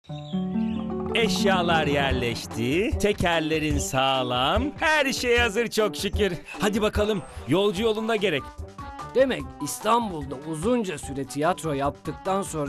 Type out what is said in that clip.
Eşyalar yerleşti, tekerlerin sağlam, her şey hazır çok şükür. Hadi bakalım, yolcu yolunda gerek. Demek İstanbul'da uzunca süre tiyatro yaptıktan sonra